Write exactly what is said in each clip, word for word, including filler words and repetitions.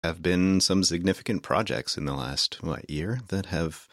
have been some significant projects in the last, what, year that have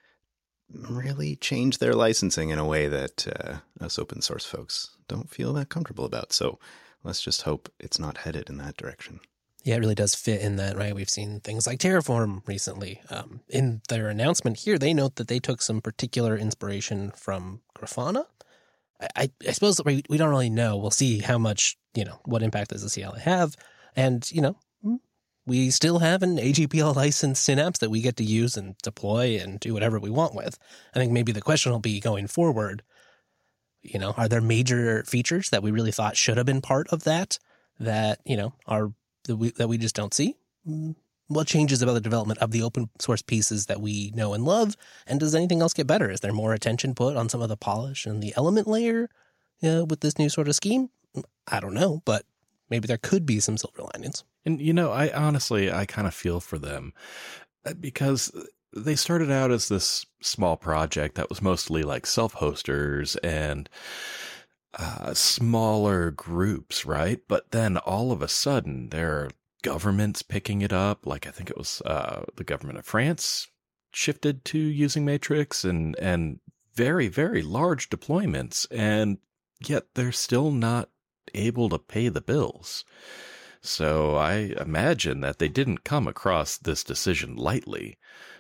really changed their licensing in a way that uh, us open source folks don't feel that comfortable about. So let's just hope it's not headed in that direction. Yeah, it really does fit in that, right? We've seen things like Terraform recently. Um, in their announcement here, they note that they took some particular inspiration from Grafana. I, I, I suppose we, we don't really know. We'll see how much, you know, what impact does the C L I have. And, you know, we still have an A G P L licensed Synapse that we get to use and deploy and do whatever we want with. I think maybe the question will be going forward, you know, are there major features that we really thought should have been part of that, that, you know, are that we, that we just don't see? What changes about the development of the open source pieces that we know and love? And does anything else get better? Is there more attention put on some of the polish and the element layer uh, with this new sort of scheme? I don't know, but maybe there could be some silver linings. And, you know, I honestly, I kind of feel for them because they started out as this small project that was mostly like self-hosters and uh, smaller groups, right? But then all of a sudden there are governments picking it up. Like I think it was uh, the government of France shifted to using Matrix and, and very, very large deployments. And yet they're still not able to pay the bills. So I imagine that they didn't come across this decision lightly.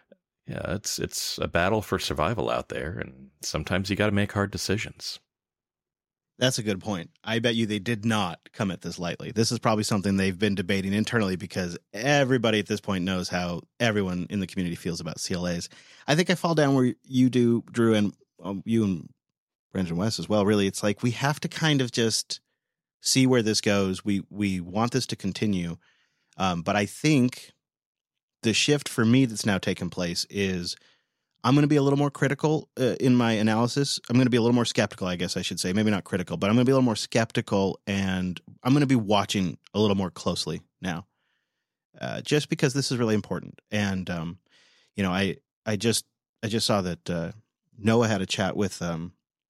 Yeah, it's it's a battle for survival out there, and sometimes you got to make hard decisions. That's a good point. I bet you they did not come at this lightly. This is probably something they've been debating internally because everybody at this point knows how everyone in the community feels about C L As. I think I fall down where you do, Drew, and um, you and Brandon West as well. Really, it's like we have to kind of just see where this goes. We we want this to continue. Um, but I think the shift for me that's now taken place is I'm going to be a little more critical uh, in my analysis. I'm going to be a little more skeptical, I guess I should say. Maybe not critical, but I'm going to be a little more skeptical, and I'm going to be watching a little more closely now, uh, just because this is really important. And, um, you know, I I just I just saw that uh, Noah had a chat with um,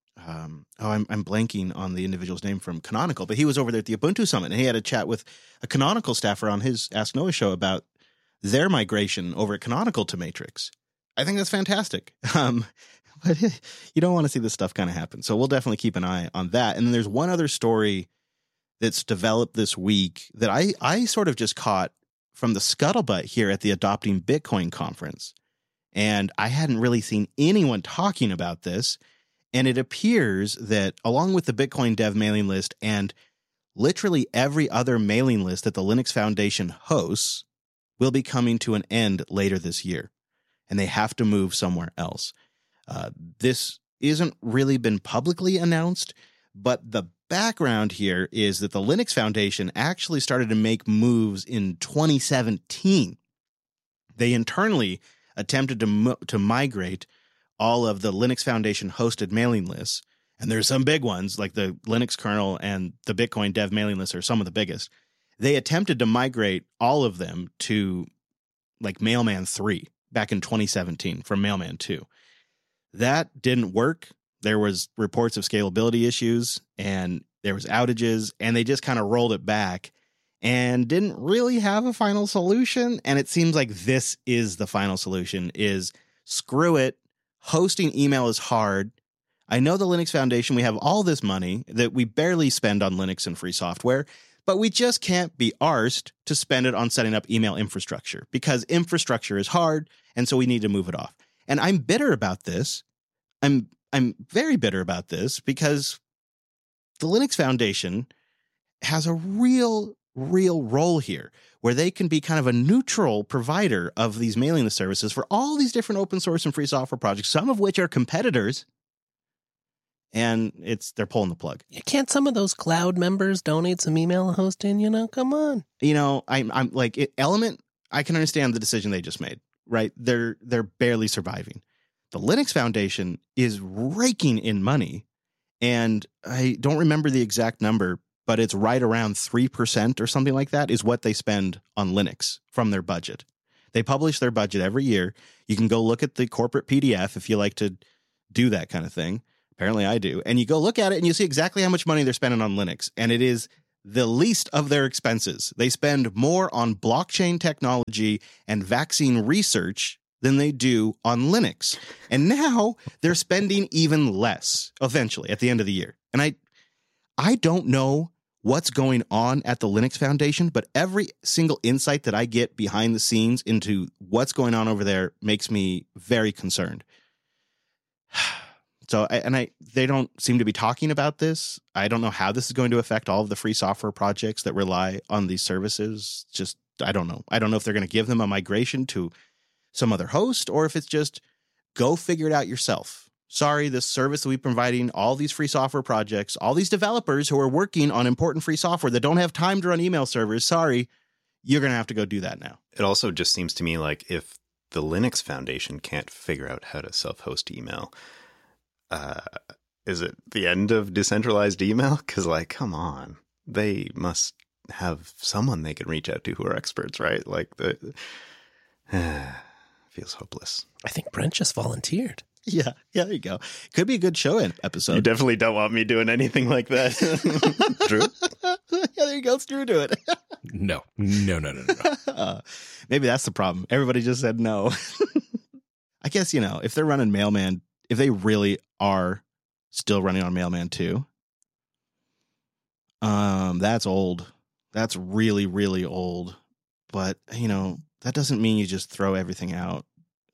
Um, oh, I'm I'm blanking on the individual's name from Canonical, but he was over there at the Ubuntu Summit, and he had a chat with a Canonical staffer on his Ask Noah show about their migration over at Canonical to Matrix. I think that's fantastic. Um, but you don't want to see this stuff kind of happen. So we'll definitely keep an eye on that. And then there's one other story that's developed this week that I, I sort of just caught from the scuttlebutt here at the Adopting Bitcoin conference. And I hadn't really seen anyone talking about this. And it appears that along with the Bitcoin Dev mailing list and literally every other mailing list that the Linux Foundation hosts will be coming to an end later this year. And they have to move somewhere else. Uh, this isn't really been publicly announced, but the background here is that the Linux Foundation actually started to make moves in twenty seventeen. They internally attempted to mo- to migrate all of the Linux Foundation hosted mailing lists. And there's some big ones like the Linux kernel and the Bitcoin Dev mailing lists are some of the biggest. They attempted to migrate all of them to like Mailman three back in twenty seventeen from Mailman two. That didn't work. There was reports of scalability issues and there was outages, and they just kind of rolled it back and didn't really have a final solution. And it seems like this is the final solution is screw it. Hosting email is hard. I know the Linux Foundation, we have all this money that we barely spend on Linux and free software, but we just can't be arsed to spend it on setting up email infrastructure because infrastructure is hard, and so we need to move it off. And I'm bitter about this. I'm I'm very bitter about this because the Linux Foundation has a real, real role here where they can be kind of a neutral provider of these mailing list services for all these different open source and free software projects, some of which are competitors. And it's they're pulling the plug. Can't some of those cloud members donate some email hosting? You know, come on. You know, I'm I'm like it, Element. I can understand the decision they just made. Right? They're they're barely surviving. The Linux Foundation is raking in money, and I don't remember the exact number, but it's right around three percent or something like that is what they spend on Linux from their budget. They publish their budget every year. You can go look at the corporate P D F if you like to do that kind of thing. Apparently I do. And you go look at it and you see exactly how much money they're spending on Linux. And it is the least of their expenses. They spend more on blockchain technology and vaccine research than they do on Linux. And now they're spending even less eventually at the end of the year. And I I don't know what's going on at the Linux Foundation, but every single insight that I get behind the scenes into what's going on over there makes me very concerned. So, and I, they don't seem to be talking about this. I don't know how this is going to affect all of the free software projects that rely on these services. Just, I don't know. I don't know if they're going to give them a migration to some other host, or if it's just go figure it out yourself. Sorry, this service that we're providing, all these free software projects, all these developers who are working on important free software that don't have time to run email servers, sorry, you're going to have to go do that now. It also just seems to me like if the Linux Foundation can't figure out how to self-host email, uh, is it the end of decentralized email? Because, like, come on, they must have someone they can reach out to who are experts, right? Like, the uh, feels hopeless. I think Brent just volunteered. Yeah, yeah, there you go. Could be a good show episode. You definitely don't want me doing anything like that. Drew? Yeah, there you go. Let's Drew do it. No, no, no, no, no. uh, maybe that's the problem. Everybody just said no. I guess, you know, if they're running Mailman, if they really are still running on Mailman two, um, that's old. That's really, really old. But, you know, that doesn't mean you just throw everything out.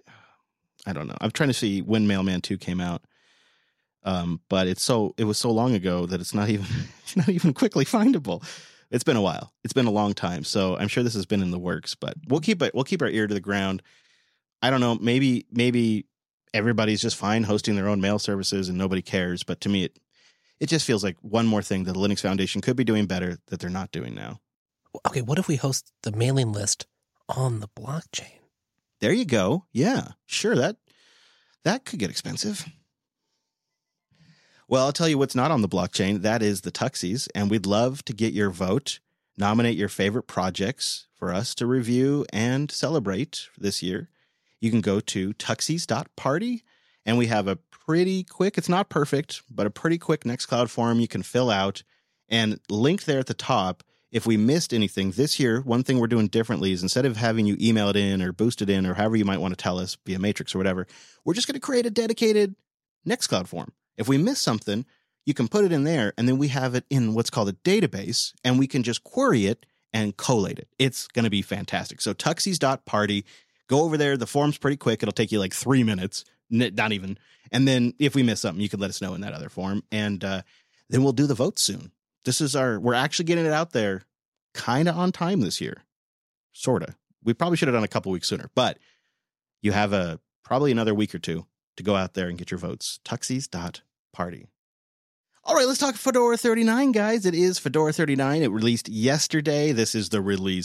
I don't know. I'm trying to see when Mailman two came out. Um, but it's so it was so long ago that it's not even it's not even quickly findable. It's been a while. It's been a long time. So I'm sure this has been in the works, but we'll keep it we'll keep our ear to the ground. I don't know, maybe maybe everybody's just fine hosting their own mail services and nobody cares, but to me it it just feels like one more thing that the Linux Foundation could be doing better that they're not doing now. Okay, what if we host the mailing list on the blockchain? There you go. Yeah, sure. That that could get expensive. Well, I'll tell you what's not on the blockchain. That is the Tuxies, and we'd love to get your vote. Nominate your favorite projects for us to review and celebrate this year. You can go to tuxies dot party, and we have a pretty quick, it's not perfect, but a pretty quick Nextcloud form you can fill out, and linked there at the top. If we missed anything this year, one thing we're doing differently is instead of having you email it in or boost it in or however you might want to tell us via Matrix or whatever, we're just going to create a dedicated Nextcloud form. If we miss something, you can put it in there, and then we have it in what's called a database, and we can just query it and collate it. It's going to be fantastic. So tuxies dot party, go over there. The form's pretty quick. It'll take you like three minutes, not even. And then if we miss something, you can let us know in that other form, and uh, then we'll do the votes soon. This is our, we're actually getting it out there kind of on time this year. Sort of. We probably should have done a couple weeks sooner, but you have a probably another week or two to go out there and get your votes. tuxies dot party. All right, let's talk Fedora thirty-nine, guys. It is Fedora thirty-nine. It released yesterday. This is the release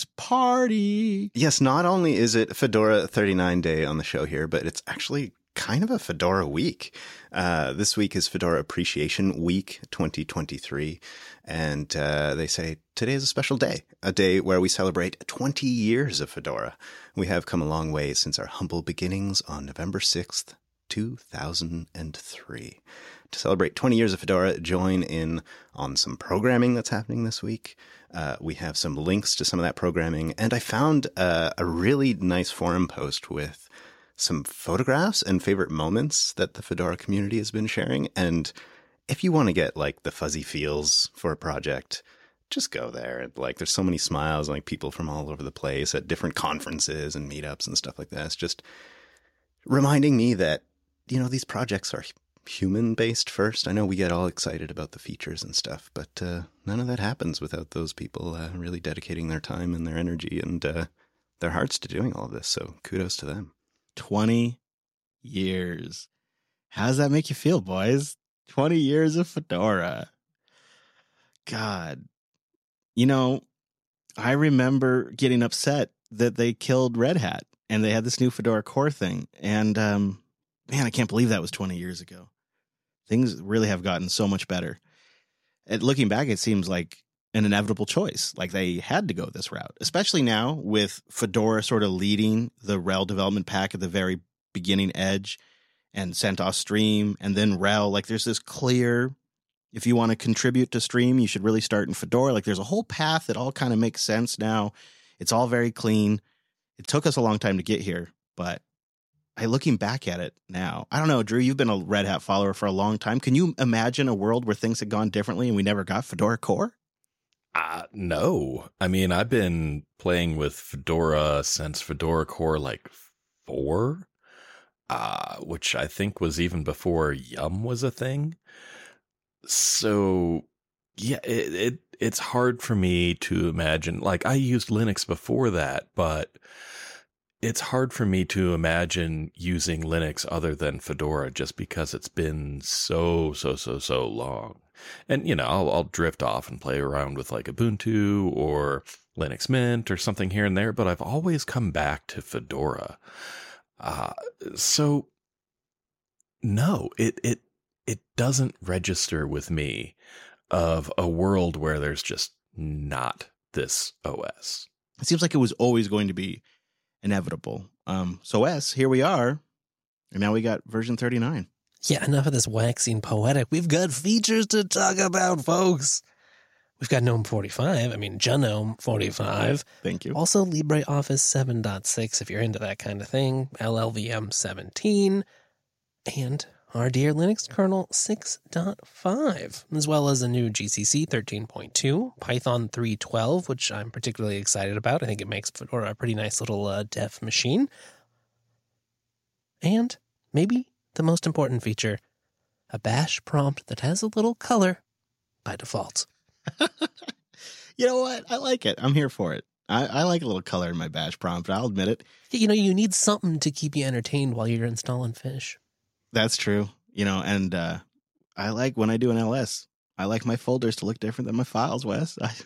party. Yes, not only is it Fedora thirty-nine day on the show here, but it's actually kind of a Fedora week. Uh, this week is Fedora Appreciation Week twenty twenty-three. And uh, they say today is a special day, a day where we celebrate twenty years of Fedora. We have come a long way since our humble beginnings on November sixth, two thousand three. To celebrate twenty years of Fedora, join in on some programming that's happening this week. Uh, we have some links to some of that programming. And I found uh, a really nice forum post with some photographs and favorite moments that the Fedora community has been sharing. And if you want to get like the fuzzy feels for a project, just go there. Like there's so many smiles, like people from all over the place at different conferences and meetups and stuff like that. It's just reminding me that, you know, these projects are human based first. I know we get all excited about the features and stuff, but uh, none of that happens without those people uh, really dedicating their time and their energy and uh, their hearts to doing all of this. So kudos to them. twenty years. How does that make you feel, boys? twenty years of Fedora. God. You know, I remember getting upset that they killed Red Hat and they had this new Fedora Core thing. And, um, man, I can't believe that was twenty years ago. Things really have gotten so much better. And looking back, it seems like an inevitable choice. Like they had to go this route, especially now with Fedora sort of leading the R H E L development pack at the very beginning edge and CentOS Stream and then R H E L. Like there's this clear, If you want to contribute to Stream, you should really start in Fedora. Like there's a whole path that all kind of makes sense now. It's all very clean. It took us a long time to get here, but I looking back at it now, I don't know, Drew, you've been a Red Hat follower for a long time. Can you imagine a world where things had gone differently and we never got Fedora Core? Uh, no. I mean, I've been playing with Fedora since Fedora Core like four, uh, which I think was even before Yum was a thing. So, yeah, it, it it's hard for me to imagine. Like, I used Linux before that, but it's hard for me to imagine using Linux other than Fedora just because it's been so, so, so, so long. And, you know, I'll, I'll drift off and play around with like Ubuntu or Linux Mint or something here and there, but I've always come back to Fedora. Uh, so, no, it, it, it doesn't register with me of a world where there's just not this O S. It seems like it was always going to be inevitable. Um, so S, here we are, and now we got version thirty-nine. Yeah, enough of this waxing poetic. We've got features to talk about, folks. We've got GNOME forty-five. I mean, GNOME forty-five. Thank you. Also, LibreOffice seven point six, if you're into that kind of thing. L L V M seventeen. And our dear Linux kernel six point five, as well as a new G C C thirteen point two, Python three point twelve, which I'm particularly excited about. I think it makes Fedora a pretty nice little uh, dev machine. And maybe the most important feature, a bash prompt that has a little color by default. You know what? I like it. I'm here for it. I, I like a little color in my bash prompt. I'll admit it. You know, you need something to keep you entertained while you're installing Fish. That's true. You know, and uh, I like when I do an L S, I like my folders to look different than my files, Wes. I,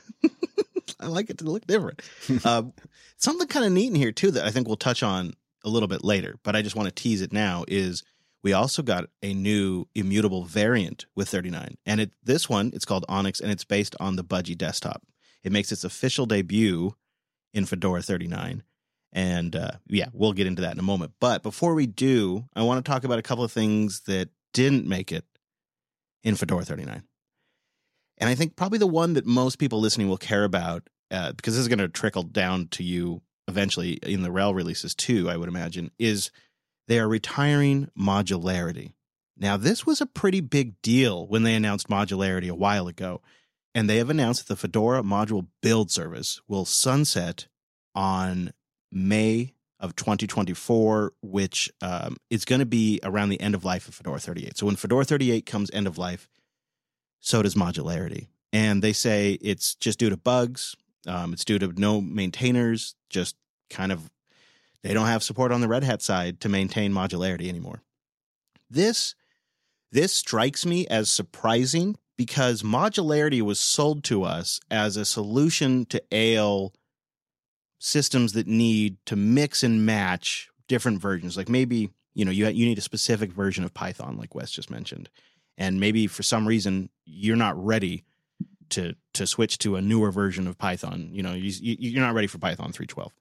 I like it to look different. uh, something kind of neat in here, too, that I think we'll touch on a little bit later, but I just want to tease it now, is we also got a new immutable variant with thirty-nine. And it this one, it's called Onyx, and it's based on the Budgie desktop. It makes its official debut in Fedora thirty-nine. And uh, yeah, we'll get into that in a moment. But before we do, I want to talk about a couple of things that didn't make it in Fedora thirty-nine. And I think probably the one that most people listening will care about, uh, because this is going to trickle down to you eventually in the RHEL releases too, I would imagine, is they are retiring modularity. Now, this was a pretty big deal when they announced modularity a while ago. And they have announced that the Fedora module build service will sunset on May of twenty twenty-four, which um, is going to be around the end of life of Fedora thirty-eight. So when Fedora thirty-eight comes end of life, so does modularity. And they say it's just due to bugs. Um, it's due to no maintainers, just kind of, they don't have support on the Red Hat side to maintain modularity anymore. This, this strikes me as surprising because modularity was sold to us as a solution to ail systems that need to mix and match different versions. Like maybe, you know, you you need a specific version of Python, like Wes just mentioned. And maybe for some reason you're not ready to to switch to a newer version of Python. You know, you, you're not ready for Python three point twelve.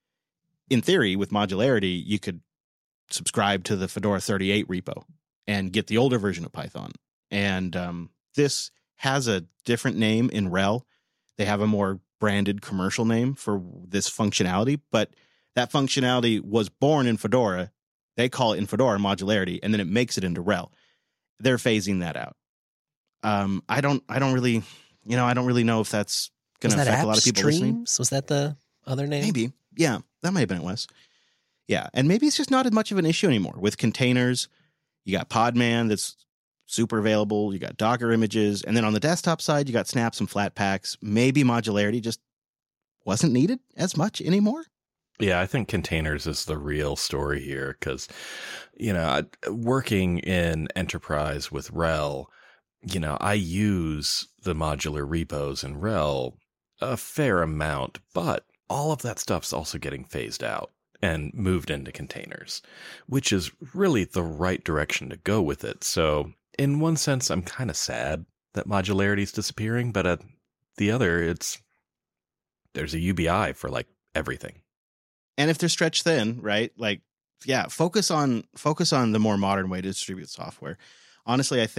In theory, with modularity, you could subscribe to the Fedora thirty-eight repo and get the older version of Python. And um, this has a different name in RHEL. They have a more branded commercial name for this functionality, but that functionality was born in Fedora. They call it in Fedora modularity, and then it makes it into RHEL. They're phasing that out. Um, I don't, I don't really, you know, I don't really know if that's going to affect a lot of people listening. Was that the other name? Maybe. Yeah, that might have been it, Wes. Yeah, and maybe it's just not as much of an issue anymore with containers. You got Podman that's super available. You got Docker images. And then on the desktop side, you got snaps and Flatpaks. Maybe modularity just wasn't needed as much anymore. Yeah, I think containers is the real story here because, you know, working in enterprise with RHEL, you know, I use the modular repos in RHEL a fair amount, but all of that stuff's also getting phased out and moved into containers, which is really the right direction to go with it. So in one sense, I'm kind of sad that modularity is disappearing, but at the other, it's there's a U B I for like everything. And if they're stretched thin, right? Like, yeah, focus on focus on the more modern way to distribute software. Honestly, I think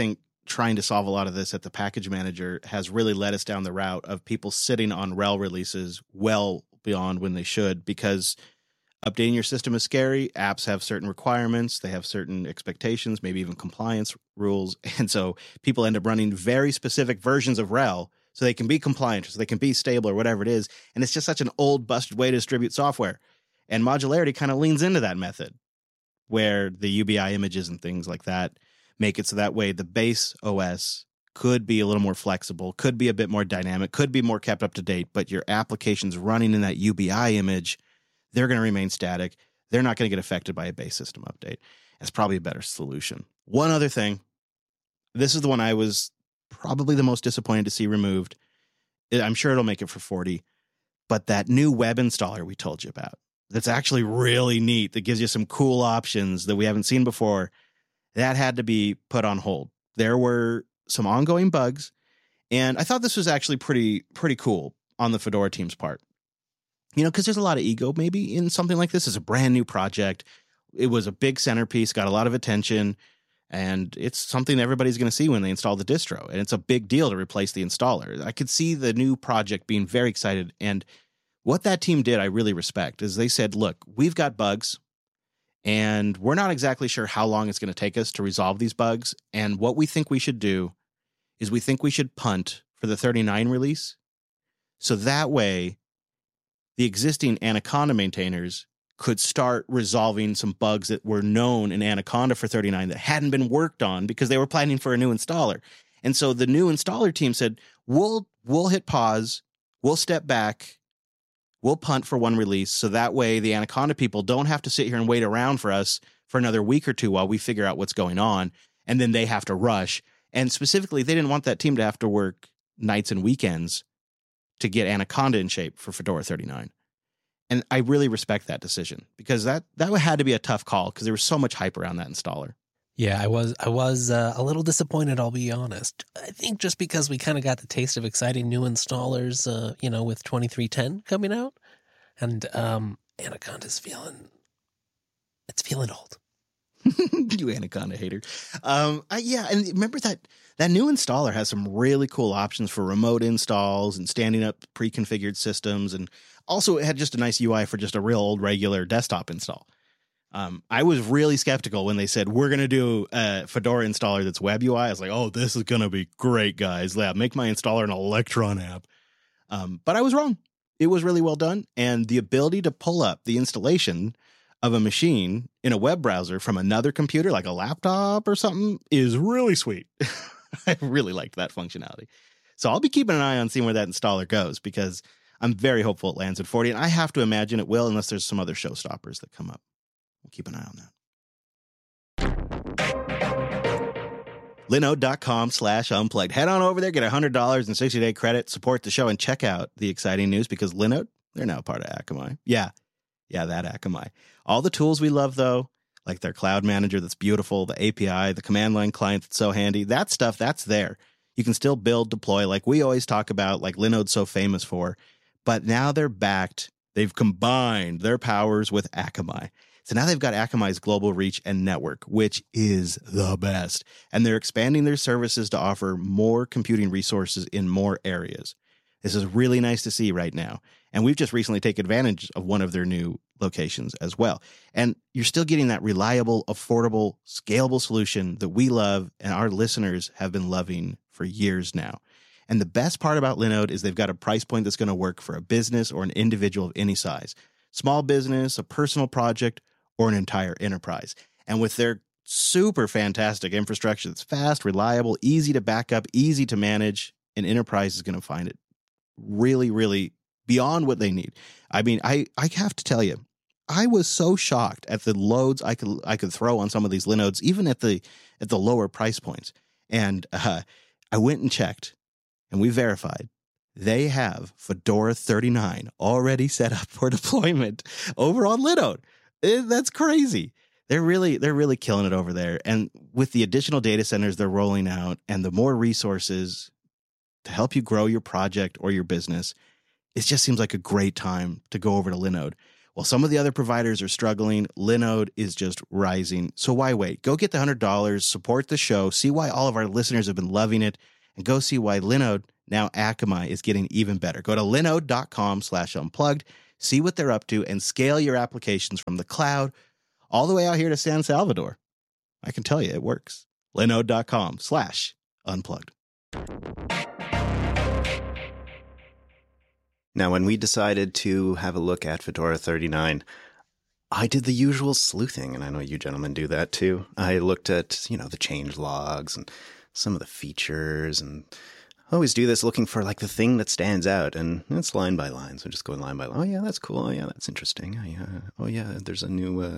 trying to solve a lot of this at the package manager has really led us down the route of people sitting on R H E L releases well beyond when they should, because updating your system is scary. Apps have certain requirements. They have certain expectations, maybe even compliance rules. And so people end up running very specific versions of R H E L so they can be compliant, so they can be stable or whatever it is. And it's just such an old, busted way to distribute software. And modularity kind of leans into that method, where the U B I images and things like that make it so that way the base O S could be a little more flexible, could be a bit more dynamic, could be more kept up to date, but your applications running in that U B I image, they're going to remain static. They're not going to get affected by a base system update. It's probably a better solution. One other thing, this is the one I was probably the most disappointed to see removed. I'm sure it'll make it for forty, but that new web installer we told you about, that's actually really neat, that gives you some cool options that we haven't seen before, that had to be put on hold. There were some ongoing bugs, and I thought this was actually pretty pretty cool on the Fedora team's part. You know, because there's a lot of ego maybe in something like this. It's a brand new project. It was a big centerpiece, got a lot of attention, and it's something everybody's going to see when they install the distro. And it's a big deal to replace the installer. I could see the new project being very excited. And what that team did, I really respect, is they said, look, we've got bugs, and we're not exactly sure how long it's going to take us to resolve these bugs. And what we think we should do is we think we should punt for the thirty-nine release. So that way, the existing Anaconda maintainers could start resolving some bugs that were known in Anaconda for thirty-nine that hadn't been worked on because they were planning for a new installer. And so the new installer team said, we'll, we'll hit pause, we'll step back, we'll punt for one release, so that way the Anaconda people don't have to sit here and wait around for us for another week or two while we figure out what's going on, and then they have to rush. And specifically, they didn't want that team to have to work nights and weekends to get Anaconda in shape for Fedora thirty-nine. And I really respect that decision, because that, that had to be a tough call, because there was so much hype around that installer. Yeah, I was I was uh, a little disappointed, I'll be honest. I think just because we kind of got the taste of exciting new installers, uh, you know, with twenty-three ten coming out, and um, Anaconda's feeling, it's feeling old. You Anaconda hater. Um, I, yeah, and remember that that new installer has some really cool options for remote installs and standing up pre-configured systems, and also it had just a nice U I for just a real old regular desktop install. Um, I was really skeptical when they said, we're going to do a Fedora installer that's web U I. I was like, oh, this is going to be great, guys. Yeah, make my installer an Electron app. Um, but I was wrong. It was really well done. And the ability to pull up the installation of a machine in a web browser from another computer, like a laptop or something, is really sweet. I really liked that functionality. So I'll be keeping an eye on seeing where that installer goes, because I'm very hopeful it lands at forty. And I have to imagine it will, unless there's some other showstoppers that come up. We'll keep an eye on that. Linode.com slash unplugged. Head on over there, get one hundred dollars in sixty-day credit, support the show, and check out the exciting news, because Linode, they're now part of Akamai. Yeah, yeah, that Akamai. All the tools we love, though, like their cloud manager that's beautiful, the A P I, the command line client that's so handy, that stuff, that's there. You can still build, deploy, like we always talk about, like Linode's so famous for. But now they're backed. They've combined their powers with Akamai. So now they've got Akamai's global reach and network, which is the best. And they're expanding their services to offer more computing resources in more areas. This is really nice to see right now. And we've just recently taken advantage of one of their new locations as well. And you're still getting that reliable, affordable, scalable solution that we love and our listeners have been loving for years now. And the best part about Linode is they've got a price point that's going to work for a business or an individual of any size. Small business, a personal project, or an entire enterprise. And with their super fantastic infrastructure that's fast, reliable, easy to back up, easy to manage, an enterprise is going to find it really, really beyond what they need. I mean, I, I have to tell you, I was so shocked at the loads I could I could throw on some of these Linodes, even at the at the lower price points. And uh, I went and checked, and we verified they have Fedora thirty-nine already set up for deployment over on Linode. It, that's crazy. They're really they're really killing it over there. And with the additional data centers they're rolling out and the more resources to help you grow your project or your business, it just seems like a great time to go over to Linode. While some of the other providers are struggling, Linode is just rising. So why wait? Go get the one hundred dollars, support the show, see why all of our listeners have been loving it, and go see why Linode, now Akamai, is getting even better. Go to linode.com slash unplugged, see what they're up to, and scale your applications from the cloud all the way out here to San Salvador. I can tell you, it works. linode.com slash unplugged. Now, when we decided to have a look at Fedora thirty-nine, I did the usual sleuthing, and I know you gentlemen do that too. I looked at, you know, the change logs and some of the features, and I always do this looking for like the thing that stands out, and it's line by line. So just going line by line. Oh yeah, that's cool. Oh yeah, that's interesting. Oh yeah, oh, yeah there's a new uh,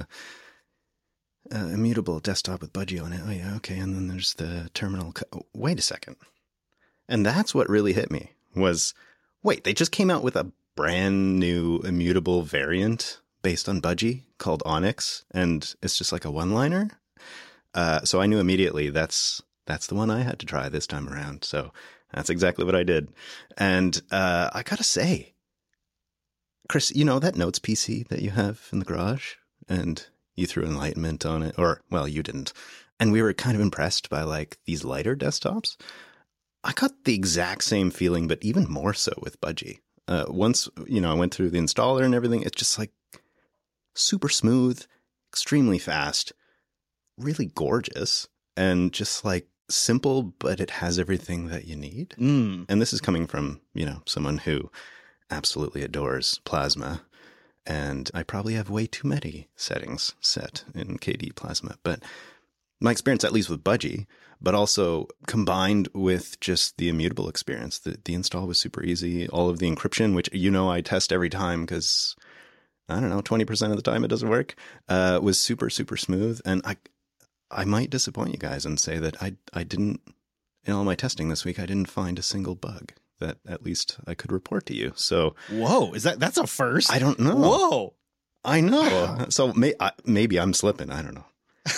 uh, immutable desktop with Budgie on it. Oh yeah, okay. And then there's the terminal. Co- oh, wait a second. And that's what really hit me was, wait, they just came out with a brand new immutable variant based on Budgie called Onyx, and it's just like a one-liner. Uh, so I knew immediately that's that's the one I had to try this time around. So that's exactly what I did. And uh, I gotta say, Chris, you know that Notes P C that you have in the garage, and you threw Enlightenment on it, or well, you didn't. And we were kind of impressed by like these lighter desktops. I got the exact same feeling, but even more so with Budgie. Uh, once, you know, I went through the installer and everything, it's just like super smooth, extremely fast, really gorgeous, and just like simple, but it has everything that you need. Mm. And this is coming from, you know, someone who absolutely adores Plasma. And I probably have way too many settings set in K D Plasma, but my experience, at least with Budgie, but also combined with just the immutable experience, the, the install was super easy. All of the encryption, which, you know, I test every time because, I don't know, twenty percent of the time it doesn't work, uh, was super, super smooth. And I I might disappoint you guys and say that I, I didn't, in all my testing this week, I didn't find a single bug that at least I could report to you. So, whoa, is that, that's a first? I don't know. Whoa. I know. So may, I, maybe I'm slipping. I don't know.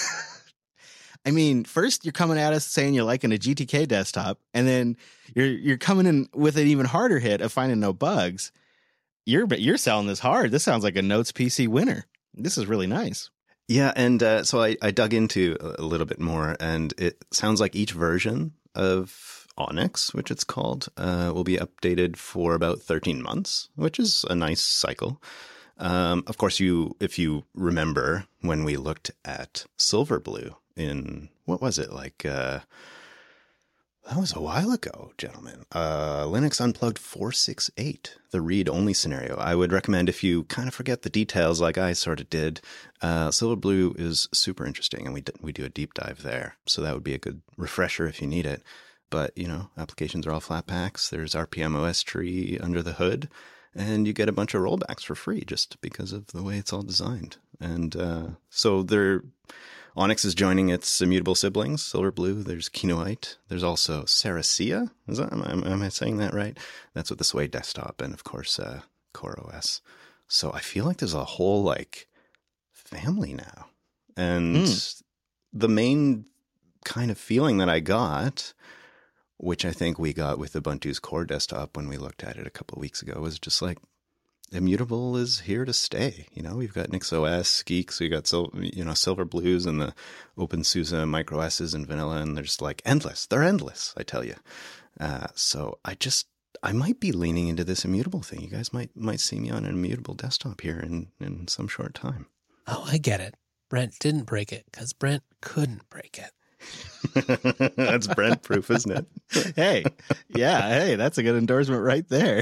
I mean, first you're coming at us saying you're liking a G T K desktop, and then you're you're coming in with an even harder hit of finding no bugs. You're you're selling this hard. This sounds like a Notes P C winner. This is really nice. Yeah, and uh, so I, I dug into a little bit more, and it sounds like each version of Onyx, which it's called, uh, will be updated for about thirteen months, which is a nice cycle. Um, of course, you if you remember when we looked at Silverblue in, what was it, like, uh, that was a while ago, gentlemen. Uh, Linux Unplugged four sixty-eight, the read-only scenario. I would recommend, if you kind of forget the details like I sort of did, uh, Silverblue is super interesting, and we d- we do a deep dive there. So that would be a good refresher if you need it. But, you know, applications are all Flatpaks. There's R P M O S tree under the hood, and you get a bunch of rollbacks for free just because of the way it's all designed. And uh, so they're... Onyx is joining its immutable siblings, Silverblue. There's Kinoite. There's also Saracea. Is that, am, I, am I saying that right? That's with the Sway desktop, and of course, uh, CoreOS. So I feel like there's a whole like family now, and mm. the main kind of feeling that I got, which I think we got with Ubuntu's Core desktop when we looked at it a couple of weeks ago, was just like, immutable is here to stay. You know, we've got NixOS, Geeks, we got Sil- you know Silverblues and the OpenSUSE Micro S's and Vanilla, and they're just like endless. They're endless, I tell you. Uh, so I just I might be leaning into this immutable thing. You guys might might see me on an immutable desktop here in in some short time. Oh, I get it. Brent didn't break it because Brent couldn't break it. That's Brent proof, isn't it? Hey, yeah, hey, that's a good endorsement right there.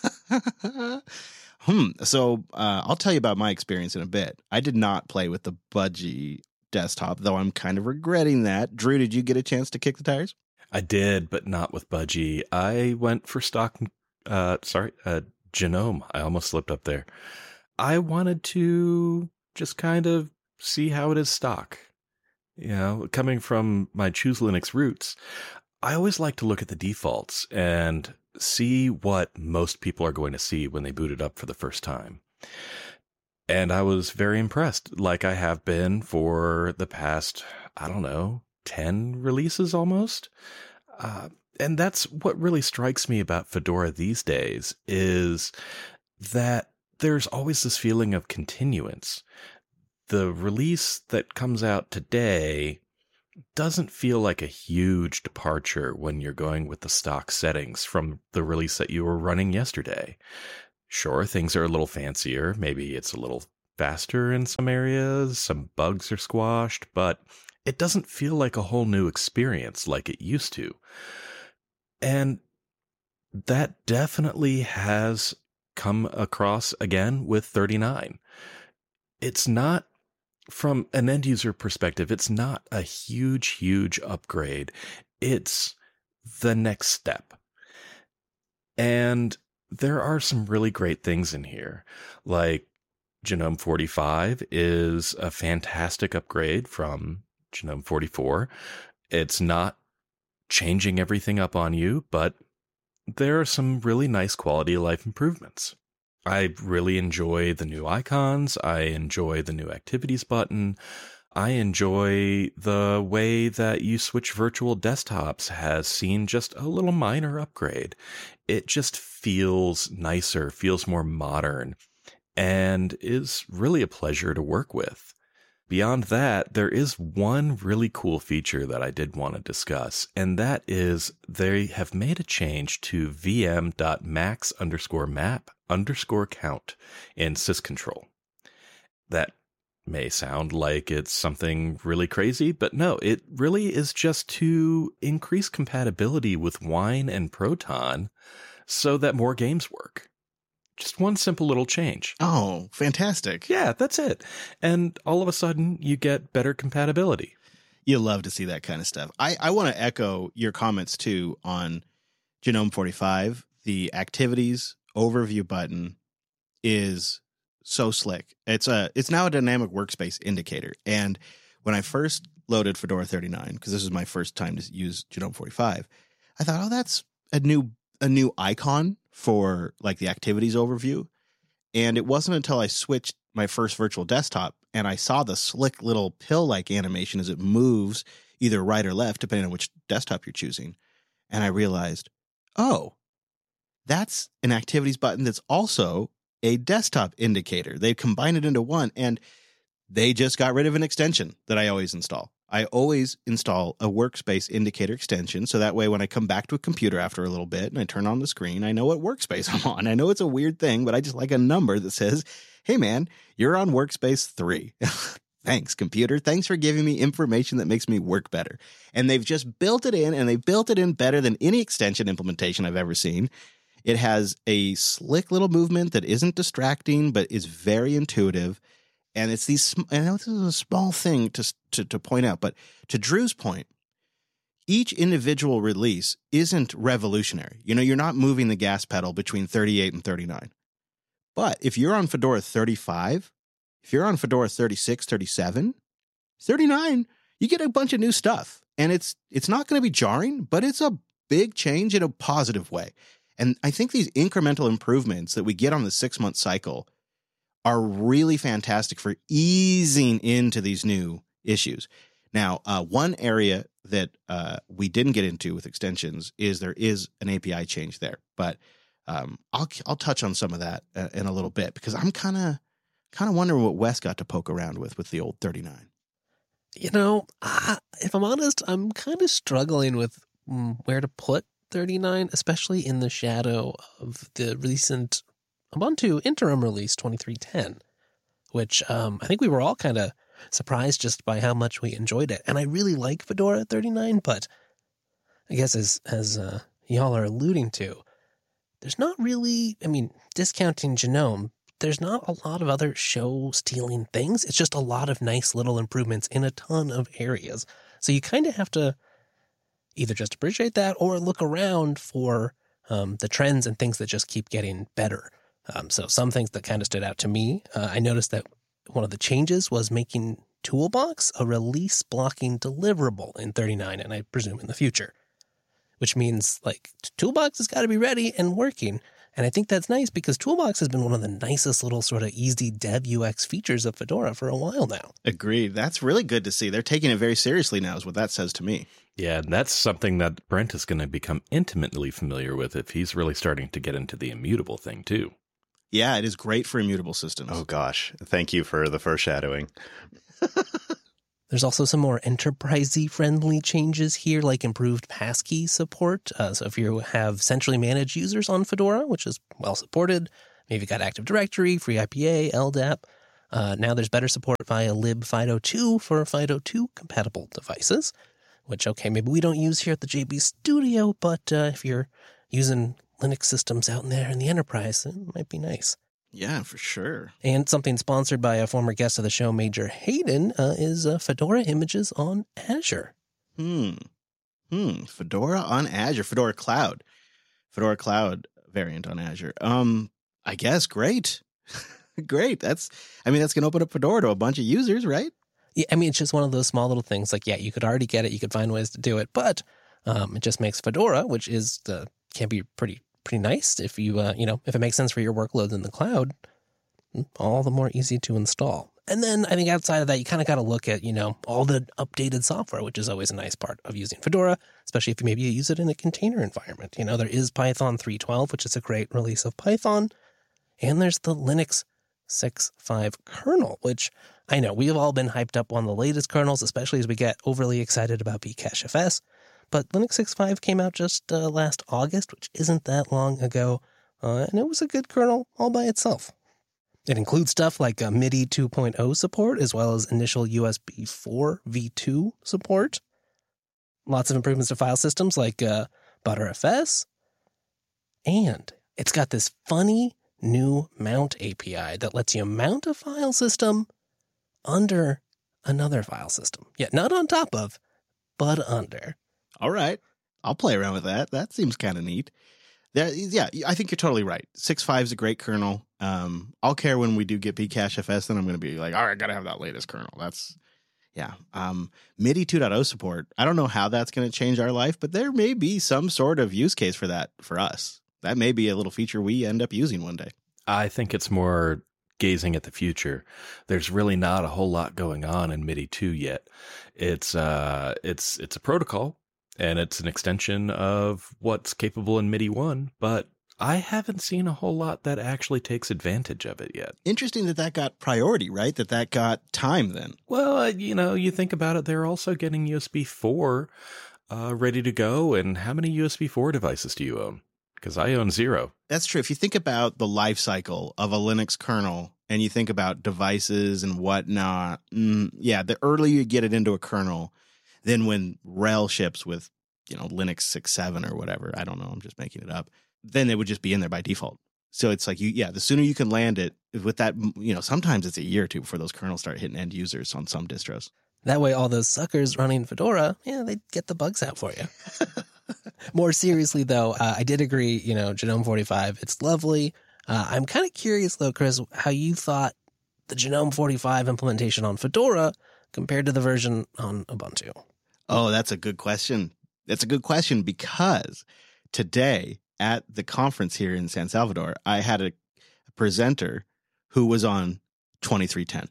Hmm. So uh, I'll tell you about my experience in a bit. I did not play with the Budgie desktop, though I'm kind of regretting that. Drew, did you get a chance to kick the tires? I did, but not with Budgie. I went for stock, uh, sorry, uh, Genome. I almost slipped up there. I wanted to just kind of see how it is stock. You know, coming from my Choose Linux roots, I always like to look at the defaults and see what most people are going to see when they boot it up for the first time. And I was very impressed, like I have been for the past, I don't know, ten releases almost. Uh, and that's what really strikes me about Fedora these days, is that there's always this feeling of continuance. The release that comes out today doesn't feel like a huge departure when you're going with the stock settings from the release that you were running yesterday. Sure, things are a little fancier. Maybe it's a little faster in some areas. Some bugs are squashed, but it doesn't feel like a whole new experience like it used to. And that definitely has come across again with thirty-nine. It's not, from an end user perspective, it's not a huge, huge upgrade. It's the next step. And there are some really great things in here. Like Genome forty-five is a fantastic upgrade from Genome forty-four. It's not changing everything up on you, but there are some really nice quality of life improvements. I really enjoy the new icons. I enjoy the new activities button. I enjoy the way that you switch virtual desktops has seen just a little minor upgrade. It just feels nicer, feels more modern, and is really a pleasure to work with. Beyond that, there is one really cool feature that I did want to discuss, and that is they have made a change to vm.max underscore map underscore count in syscontrol. That may sound like it's something really crazy, but no, it really is just to increase compatibility with Wine and Proton so that more games work. Just one simple little change. Oh, fantastic. Yeah, that's it. And all of a sudden, you get better compatibility. You love to see that kind of stuff. I, I want to echo your comments, too, on Genome forty-five. The activities overview button is so slick. It's a it's now a dynamic workspace indicator. And when I first loaded Fedora thirty-nine, because this was my first time to use Genome forty-five, I thought, oh, that's a new a new icon for like the activities overview. And it wasn't until I switched my first virtual desktop and I saw the slick little pill-like animation as it moves either right or left, depending on which desktop you're choosing. And I realized, oh, that's an activities button that's also a desktop indicator. They combined it into one, and they just got rid of an extension that I always install. I always install a workspace indicator extension, so that way when I come back to a computer after a little bit and I turn on the screen, I know what workspace I'm on. I know it's a weird thing, but I just like a number that says, hey man, you're on workspace three. Thanks, computer. Thanks for giving me information that makes me work better. And they've just built it in, and they built it in better than any extension implementation I've ever seen. It has a slick little movement that isn't distracting, but is very intuitive. And it's these, I know this is a small thing to, to to point out, but to Drew's point, each individual release isn't revolutionary. You know, you're not moving the gas pedal between thirty-eight and thirty-nine. But if you're on Fedora thirty-five, if you're on Fedora thirty-six, thirty-seven, thirty-nine, you get a bunch of new stuff. And it's it's not going to be jarring, but it's a big change in a positive way. And I think these incremental improvements that we get on the six-month cycle are really fantastic for easing into these new issues. Now, uh, one area that uh, we didn't get into with extensions is there is an A P I change there, but um, I'll I'll touch on some of that uh, in a little bit because I'm kind of kind of wondering what Wes got to poke around with with the old thirty-nine. You know, uh, if I'm honest, I'm kind of struggling with mm, where to put thirty-nine, especially in the shadow of the recent Ubuntu interim release twenty-three ten, which um, I think we were all kind of surprised just by how much we enjoyed it. And I really like Fedora thirty-nine, but I guess as as uh, y'all are alluding to, there's not really, I mean, discounting Genome, there's not a lot of other show-stealing things. It's just a lot of nice little improvements in a ton of areas. So you kind of have to either just appreciate that or look around for um, the trends and things that just keep getting better. Um, so some things that kind of stood out to me, uh, I noticed that one of the changes was making Toolbox a release blocking deliverable in thirty-nine, and I presume in the future, which means like Toolbox has got to be ready and working. And I think that's nice because Toolbox has been one of the nicest little sort of easy dev U X features of Fedora for a while now. Agreed. That's really good to see. They're taking it very seriously now is what that says to me. Yeah, and that's something that Brent is going to become intimately familiar with if he's really starting to get into the immutable thing too. Yeah, it is great for immutable systems. Oh, gosh. Thank you for the foreshadowing. There's also some more enterprisey friendly changes here, like improved passkey support. Uh, so if you have centrally managed users on Fedora, which is well supported, maybe you've got Active Directory, Free I P A, L D A P. Uh, now there's better support via lib fido two for fido two compatible devices, which, okay, maybe we don't use here at the J B Studio, but uh, if you're using Linux systems out in there in the enterprise, it might be nice. Yeah, for sure. And something sponsored by a former guest of the show, Major Hayden, uh, is uh, Fedora images on Azure. Hmm. Hmm. Fedora on Azure. Fedora Cloud. Fedora Cloud variant on Azure. Um, I guess great. Great. That's, I mean, that's going to open up Fedora to a bunch of users, right? Yeah, I mean, it's just one of those small little things. Like, yeah, you could already get it. You could find ways to do it. But um, it just makes Fedora, which is the, can be pretty pretty nice if you, uh, you know, if it makes sense for your workloads in the cloud, all the more easy to install. And then I think outside of that, you kind of got to look at, you know, all the updated software, which is always a nice part of using Fedora, especially if you maybe use it in a container environment. You know, there is Python three twelve, which is a great release of Python. And there's the Linux six point five kernel, which I know we have all been hyped up on the latest kernels, especially as we get overly excited about Bcachefs. But Linux six point five came out just uh, last August, which isn't that long ago, uh, and it was a good kernel all by itself. It includes stuff like uh, MIDI two point oh support, as well as initial U S B four v two support. Lots of improvements to file systems like uh, Btrfs. And it's got this funny new mount A P I that lets you mount a file system under another file system. Yeah, not on top of, but under. All right. I'll play around with that. That seems kind of neat. That, yeah, I think you're totally right. six point five is a great kernel. Um, I'll care when we do get Bcachefs, then I'm going to be like, all right, I got to have that latest kernel. That's, yeah. Um, MIDI two point oh support. I don't know how that's going to change our life, but there may be some sort of use case for that for us. That may be a little feature we end up using one day. I think it's more gazing at the future. There's really not a whole lot going on in MIDI two yet. It's uh, it's it's a protocol, and it's an extension of what's capable in MIDI one, but I haven't seen a whole lot that actually takes advantage of it yet. Interesting that that got priority, right? That that got time then. Well, uh, you know, you think about it, they're also getting U S B four uh, ready to go, and how many U S B four devices do you own? Because I own zero. That's true. If you think about the life cycle of a Linux kernel and you think about devices and whatnot, mm, yeah, the earlier you get it into a kernel, then when RHEL ships with, you know, Linux six point seven or whatever, I don't know, I'm just making it up, then it would just be in there by default. So it's like, you, yeah, the sooner you can land it with that, you know, sometimes it's a year or two before those kernels start hitting end users on some distros. That way, all those suckers running Fedora, yeah, they get the bugs out for you. More seriously, though, uh, I did agree, you know, Genome forty-five, it's lovely. Uh, I'm kind of curious, though, Chris, how you thought the Genome forty-five implementation on Fedora compared to the version on Ubuntu. Oh, that's a good question. That's a good question because today at the conference here in San Salvador, I had a, a presenter who was on twenty-three ten.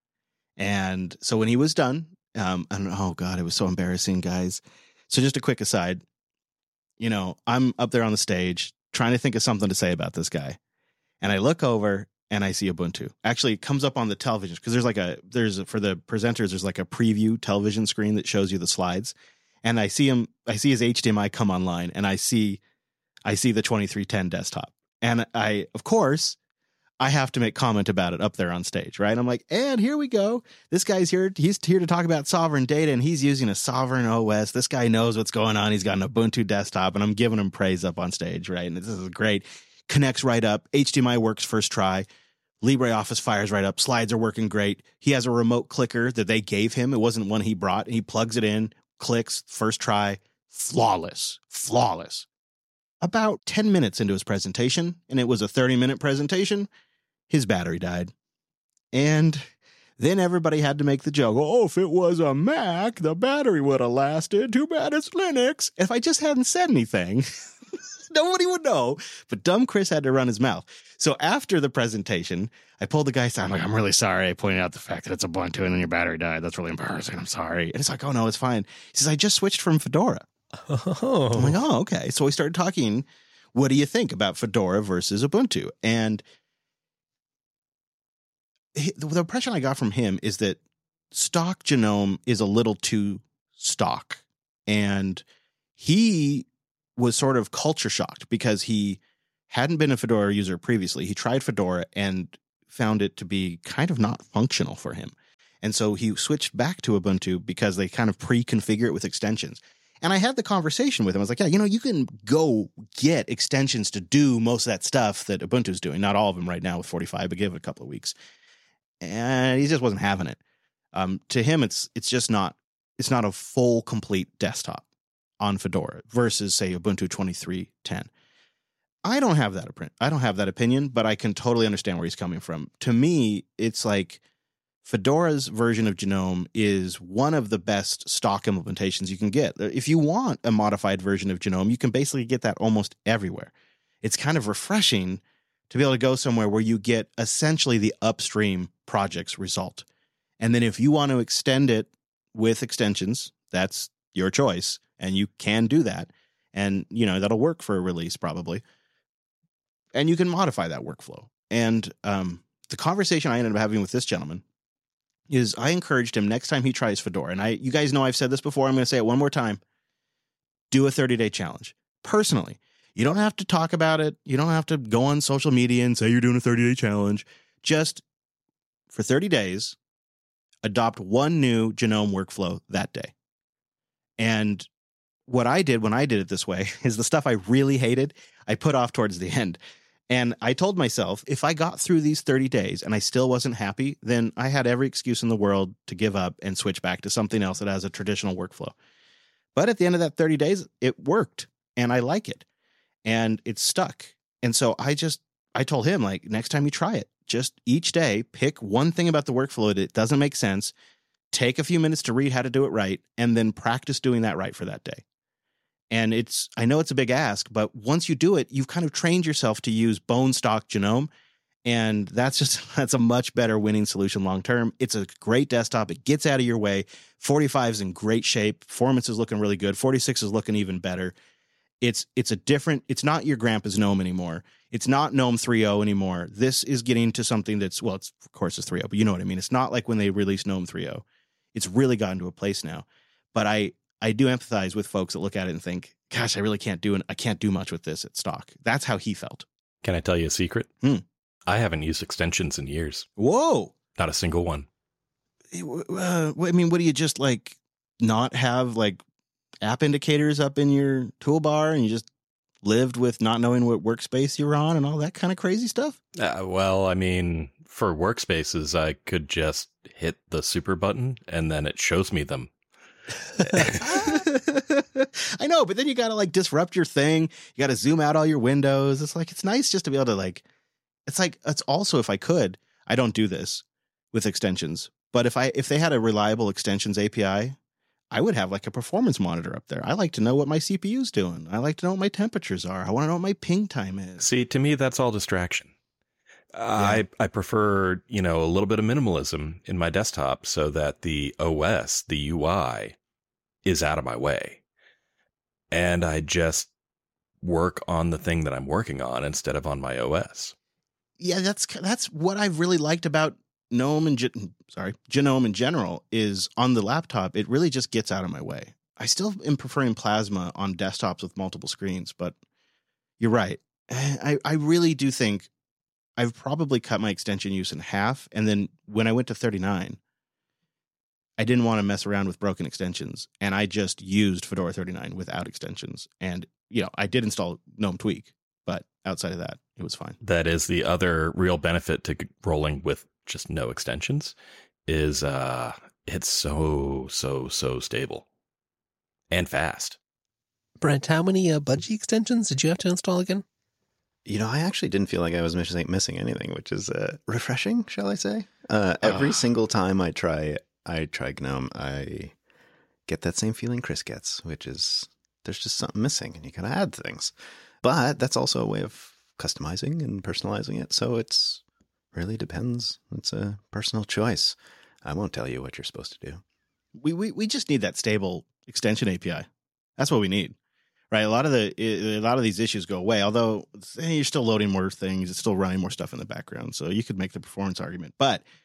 And so when he was done, um, and oh, God, it was so embarrassing, guys. So just a quick aside. You know, I'm up there on the stage trying to think of something to say about this guy. And I look over and I see Ubuntu. Actually, it comes up on the television because there's like a, there's a, for the presenters, there's like a preview television screen that shows you the slides. And I see him, I see his H D M I come online and I see, I see the twenty-three ten desktop. And I, of course, I have to make comment about it up there on stage, right? I'm like, and here we go. This guy's here. He's here to talk about sovereign data, and he's using a sovereign O S. This guy knows what's going on. He's got an Ubuntu desktop, and I'm giving him praise up on stage, right? And this is great. Connects right up. H D M I works first try. LibreOffice fires right up. Slides are working great. He has a remote clicker that they gave him. It wasn't one he brought. He plugs it in, clicks, first try. Flawless. Flawless. About ten minutes into his presentation, and it was a thirty-minute presentation, his battery died. And then everybody had to make the joke, oh, if it was a Mac, the battery would have lasted. Too bad it's Linux. If I just hadn't said anything, nobody would know. But dumb Chris had to run his mouth. So after the presentation, I pulled the guy aside. I'm like, I'm really sorry. I pointed out the fact that it's Ubuntu and then your battery died. That's really embarrassing. I'm sorry. And it's like, oh, no, it's fine. He says, I just switched from Fedora. Oh. I'm like, oh, okay. So we started talking, what do you think about Fedora versus Ubuntu? And he, the impression I got from him is that stock GNOME is a little too stock. And he was sort of culture shocked because he hadn't been a Fedora user previously. He tried Fedora and found it to be kind of not functional for him. And so he switched back to Ubuntu because they kind of pre-configure it with extensions. And I had the conversation with him. I was like, yeah, you know, you can go get extensions to do most of that stuff that Ubuntu's doing. Not all of them right now with forty-five, but give it a couple of weeks. And he just wasn't having it. Um, to him, it's it's just not it's not a full, complete desktop on Fedora versus, say, Ubuntu twenty-three ten. I don't have that opinion. I don't have that opinion, but I can totally understand where he's coming from. To me, it's like Fedora's version of GNOME is one of the best stock implementations you can get. If you want a modified version of GNOME, you can basically get that almost everywhere. It's kind of refreshing to be able to go somewhere where you get essentially the upstream project's result. And then if you want to extend it with extensions, that's your choice, and you can do that. And, you know, that'll work for a release probably. And you can modify that workflow. And um, the conversation I ended up having with this gentleman is I encouraged him next time he tries Fedora. And I, you guys know I've said this before. I'm going to say it one more time. Do a thirty-day challenge. Personally, you don't have to talk about it. You don't have to go on social media and say you're doing a thirty-day challenge. Just for thirty days, adopt one new GNOME workflow that day. And what I did when I did it this way is the stuff I really hated, I put off towards the end. And I told myself, if I got through these thirty days and I still wasn't happy, then I had every excuse in the world to give up and switch back to something else that has a traditional workflow. But at the end of that thirty days, it worked and I like it and it's stuck. And so I just, I told him, like, next time you try it, just each day, pick one thing about the workflow that doesn't make sense, take a few minutes to read how to do it right, and then practice doing that right for that day. And it's, I know it's a big ask, but once you do it, you've kind of trained yourself to use bone stock GNOME. And that's just, that's a much better winning solution long-term. It's a great desktop. It gets out of your way. forty-five is in great shape. Performance is looking really good. forty-six is looking even better. It's, it's a different, it's not your grandpa's GNOME anymore. It's not GNOME three point oh anymore. This is getting to something that's, well, it's, of course it's three point oh, but you know what I mean? It's not like when they released GNOME three point oh. It's really gotten to a place now. But I, I do empathize with folks that look at it and think, gosh, I really can't do it. I can't do much with this at stock. That's how he felt. Can I tell you a secret? Hmm. I haven't used extensions in years. Whoa. Not a single one. Uh, I mean, what do you just like not have like app indicators up in your toolbar and you just lived with not knowing what workspace you're on and all that kind of crazy stuff? Uh, well, I mean, for workspaces, I could just hit the super button and then it shows me them. I know, but then you got to like disrupt your thing. You got to zoom out all your windows. It's like, it's nice just to be able to like, it's like, it's also, if I could, I don't do this with extensions, but if I, if they had a reliable extensions A P I, I would have like a performance monitor up there. I like to know what my C P U is doing. I like to know what my temperatures are. I want to know what my ping time is. See, to me, that's all distraction. Uh, yeah. I, I prefer, you know, a little bit of minimalism in my desktop so that the O S, the U I, is out of my way. And I just work on the thing that I'm working on instead of on my O S. Yeah, that's that's what I've really liked about GNOME and sorry, GNOME in general is on the laptop. It really just gets out of my way. I still am preferring Plasma on desktops with multiple screens, but you're right. I, I really do think I've probably cut my extension use in half. And then when I went to thirty-nine, I didn't want to mess around with broken extensions. And I just used Fedora thirty-nine without extensions. And, you know, I did install GNOME Tweak, but outside of that, it was fine. That is the other real benefit to rolling with just no extensions is uh, it's so, so, so stable and fast. Brent, how many uh, Budgie extensions did you have to install again? You know, I actually didn't feel like I was missing, missing anything, which is uh, refreshing, shall I say? Uh, every uh. single time I try, I try GNOME, I get that same feeling Chris gets, which is there's just something missing, and you gotta add things. But that's also a way of customizing and personalizing it, so it's really depends. It's a personal choice. I won't tell you what you're supposed to do. We we we just need that stable extension A P I. That's what we need. Right, a lot of the a lot of these issues go away. Although you're still loading more things, it's still running more stuff in the background, so you could make the performance argument. But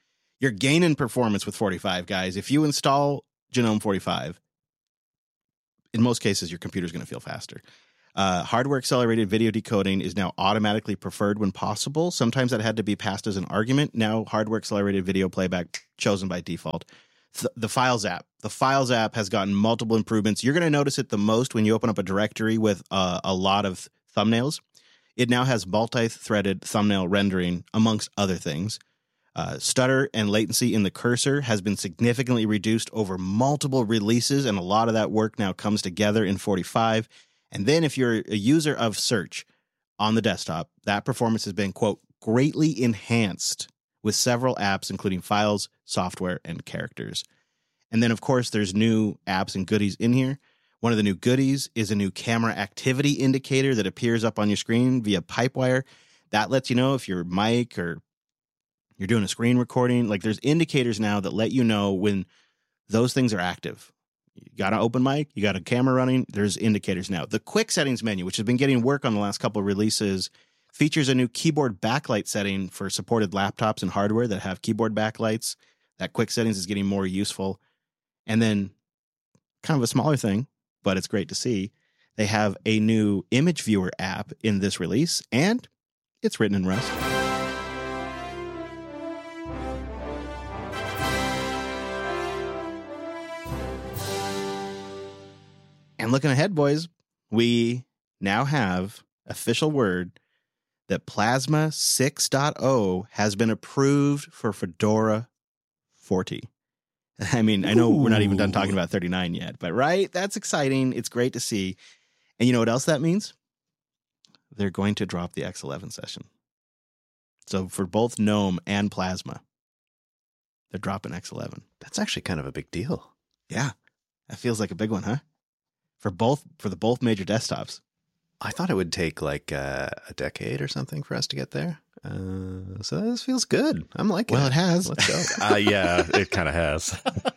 You're gaining performance with forty-five, guys. If you install Genome forty-five, in most cases, your computer's going to feel faster. Uh, hardware accelerated video decoding is now automatically preferred when possible. Sometimes that had to be passed as an argument. Now hardware accelerated video playback chosen by default. Th- the Files app. The Files app has gotten multiple improvements. You're going to notice it the most when you open up a directory with uh, a lot of thumbnails. It now has multi-threaded thumbnail rendering, amongst other things. Uh, stutter and latency in the cursor has been significantly reduced over multiple releases, and a lot of that work now comes together in forty-five. And then if you're a user of search on the desktop, that performance has been, quote, greatly enhanced with several apps, including Files, Software, and Characters. And then, of course, there's new apps and goodies in here. One of the new goodies is a new camera activity indicator that appears up on your screen via Pipewire. That lets you know if your mic or you're doing a screen recording. Like, there's indicators now that let you know when those things are active. You got an open mic, you got a camera running, there's indicators now. The quick settings menu, which has been getting work on the last couple of releases, features a new keyboard backlight setting for supported laptops and hardware that have keyboard backlights. That quick settings is getting more useful. And then, kind of a smaller thing, but it's great to see, they have a new image viewer app in this release, and it's written in Rust. And looking ahead, boys, we now have official word that Plasma six point oh has been approved for Fedora forty. I mean, I know Ooh. We're not even done talking about thirty-nine yet, but right? That's exciting. It's great to see. And you know what else that means? They're going to drop the X eleven session. So for both GNOME and Plasma, they're dropping X eleven. That's actually kind of a big deal. Yeah. That feels like a big one, huh? For both, for the both major desktops. I thought it would take like uh, a decade or something for us to get there. Uh, so this feels good. I'm liking well, it. Well, it has. Let's go. uh, yeah, it kind of has.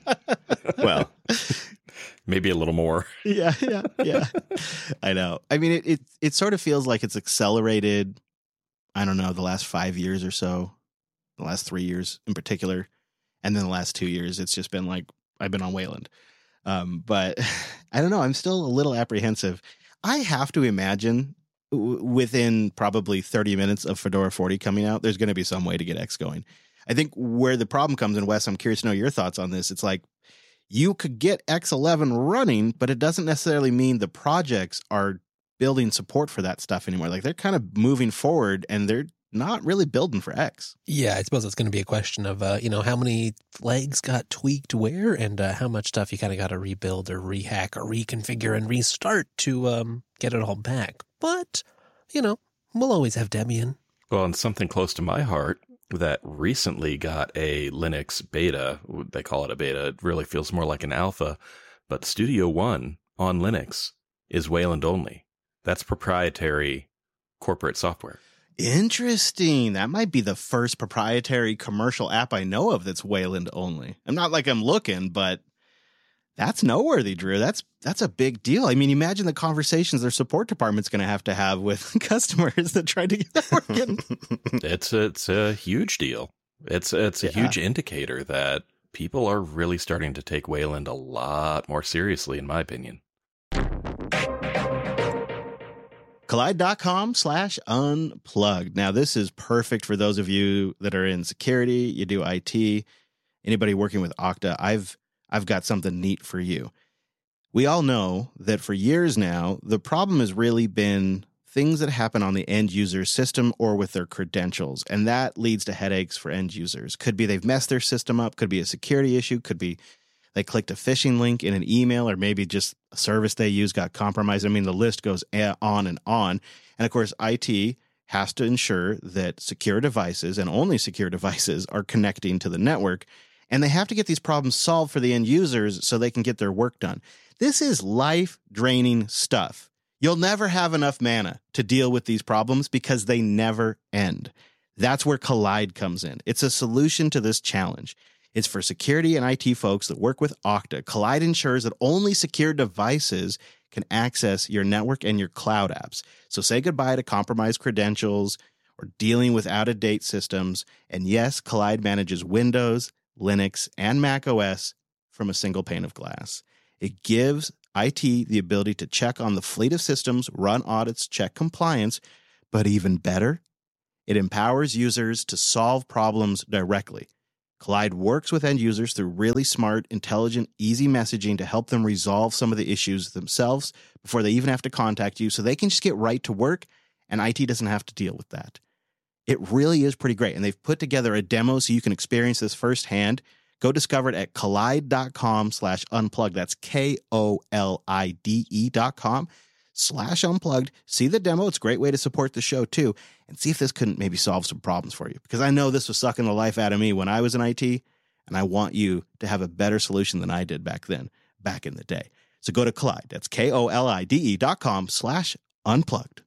Well, maybe a little more. Yeah, yeah, yeah. I know. I mean, it, it it sort of feels like it's accelerated, I don't know, the last five years or so, the last three years in particular. And then the last two years, it's just been like, I've been on Wayland. Um, but I don't know. I'm still a little apprehensive. I have to imagine w- within probably thirty minutes of Fedora forty coming out, there's going to be some way to get X going. I think where the problem comes in, Wes, I'm curious to know your thoughts on this. It's like you could get X eleven running, but it doesn't necessarily mean the projects are building support for that stuff anymore. Like they're kind of moving forward and they're not really building for X. Yeah, I suppose it's going to be a question of, uh, you know, how many flags got tweaked where and uh, how much stuff you kind of got to rebuild or rehack or reconfigure and restart to um, get it all back. But, you know, we'll always have Debian. Well, and something close to my heart that recently got a Linux beta, they call it a beta, it really feels more like an alpha, but Studio One on Linux is Wayland only. That's proprietary corporate software. Interesting. That might be the first proprietary commercial app I know of that's Wayland only. I'm not like I'm looking, but that's noteworthy, Drew. That's that's a big deal. I mean, imagine the conversations their support department's going to have to have with customers that try to get that working. It's it's a huge deal. It's it's a yeah. huge indicator that people are really starting to take Wayland a lot more seriously, in my opinion. Kolide.com slash unplugged. Now, this is perfect for those of you that are in security, you do I T, anybody working with Okta. I've I've got something neat for you. We all know that for years now, the problem has really been things that happen on the end user system or with their credentials, and that leads to headaches for end users. Could be they've messed their system up, could be a security issue, could be they clicked a phishing link in an email, or maybe just a service they use got compromised. I mean, the list goes on and on. And of course, I T has to ensure that secure devices and only secure devices are connecting to the network. And they have to get these problems solved for the end users so they can get their work done. This is life-draining stuff. You'll never have enough mana to deal with these problems because they never end. That's where Kolide comes in. It's a solution to this challenge. It's for security and I T folks that work with Okta. Kolide ensures that only secure devices can access your network and your cloud apps. So say goodbye to compromised credentials or dealing with out-of-date systems. And yes, Kolide manages Windows, Linux, and Mac O S from a single pane of glass. It gives I T the ability to check on the fleet of systems, run audits, check compliance, but even better, it empowers users to solve problems directly. Kolide works with end users through really smart, intelligent, easy messaging to help them resolve some of the issues themselves before they even have to contact you, so they can just get right to work and I T doesn't have to deal with that. It really is pretty great, and they've put together a demo so you can experience this firsthand. Go discover it at kolide.com slash unplugged. That's K O L I D E dot com slash unplugged. See the demo. It's a great way to support the show, too, and see if this couldn't maybe solve some problems for you. Because I know this was sucking the life out of me when I was in I T, and I want you to have a better solution than I did back then, back in the day. So go to Kolide. That's K O L I D E dot com slash unplugged.